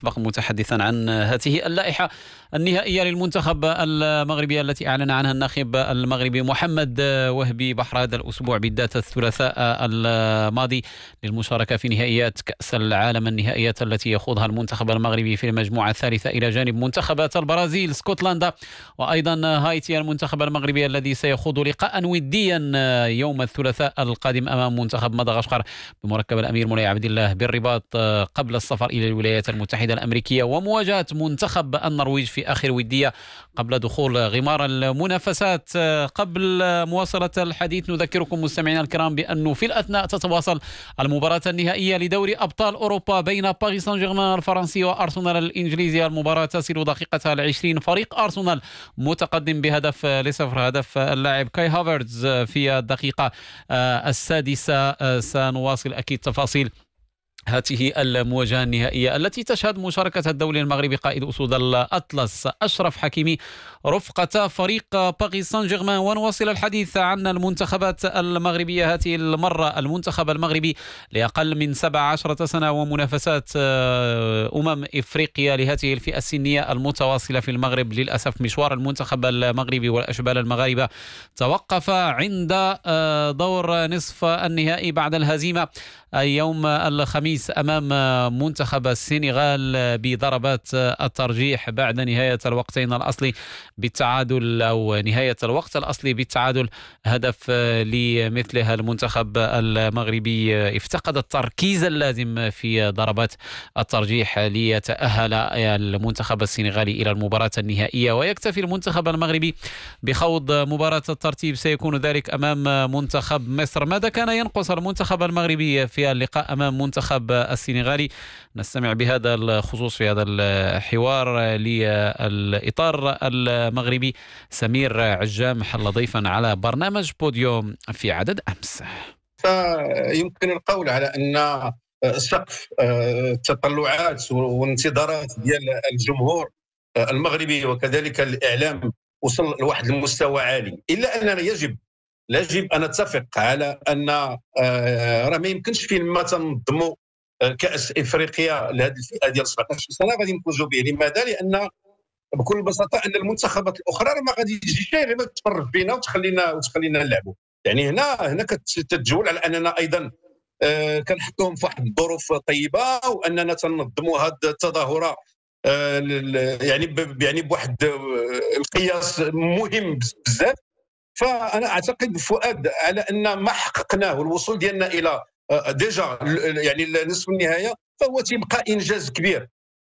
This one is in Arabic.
بقى متحدثا عن هذه اللائحة النهائية للمنتخب المغربي التي أعلن عنها الناخب المغربي محمد وهبي بحر هذا الأسبوع بالذات الثلاثاء الماضي للمشاركة في نهائيات كأس العالم، النهائيات التي يخوضها المنتخب المغربي في المجموعة الثالثة إلى جانب منتخبات البرازيل، اسكتلندا وأيضا هايتي. المنتخب المغربي الذي سيخوض لقاء وديا يوم الثلاثاء القادم أمام منتخب مدغشقر بمركب الأمير مولاي عبد الله بالرباط قبل السفر إلى الولايات المتحدة الأمريكية ومواجهة منتخب النرويج في آخر ودية قبل دخول غمار المنافسات. قبل مواصلة الحديث نذكركم مستمعينا الكرام بأنه في الأثناء تتواصل المباراة النهائية لدوري أبطال أوروبا بين باريس سان جيرمان الفرنسي وأرسنال الإنجليزي. المباراة تصل دقيقتها 20، فريق أرسنال متقدم بهدف لصفر، هدف اللاعب كاي هافرتز في الدقيقة السادسة. سنواصل أكيد تفاصيل هذه المواجهة النهائية التي تشهد مشاركة الدولي المغربي قائد أسود الأطلس أشرف حكيمي رفقة فريق باريس سان جيرمان. ونواصل الحديث عن المنتخبات المغربية. هذه المرة المنتخب المغربي لأقل من 17 سنة ومنافسات إفريقيا لهذه الفئة السنية المتواصلة في المغرب. للأسف مشوار المنتخب المغربي والأشبال المغاربة توقف عند دور نصف النهائي بعد الهزيمة يوم الخميس أمام منتخب السنغال بضربات الترجيح بعد نهاية الوقتين الأصلي بالتعادل، أو نهاية الوقت الأصلي بالتعادل، هدف لمثله. المنتخب المغربي افتقد التركيز اللازم في ضربات الترجيح ليتأهل المنتخب السنغالي إلى المباراة النهائية، ويكتفي المنتخب المغربي بخوض مباراة الترتيب سيكون ذلك أمام منتخب مصر. ماذا كان ينقص المنتخب المغربي في اللقاء أمام منتخب السنغالي؟ نستمع بهذا الخصوص في هذا الحوار للإطار المغربي سمير عجام حل ضيفا على برنامج بوديوم في عدد أمس. فيمكن القول على أن سقف التطلعات والانتظارات ديال الجمهور المغربي وكذلك الإعلام وصل لواحد المستوى عالي، إلا أننا يجب أن نتفق على أن راه ما يمكنش فين ما تنظموا كأس إفريقيا لهذه الفئة ديال 17 سنة غادي نفوزوا به. لماذا؟ لأن بكل بساطة أن المنتخبات الأخرى ما غادي تجي غير تفرج فينا وتخلينا نلعبوا. يعني هنا كتتجول على أننا أيضا كنحطوهم في واحد الظروف طيبة وأننا تنظموا هذه التظاهرة يعني بواحد القياس مهم بزاف. فأنا أعتقد فؤاد على أن ما حققناه الوصول ديالنا إلى ديجا يعني نصف النهاية فهو تيبقى إنجاز كبير.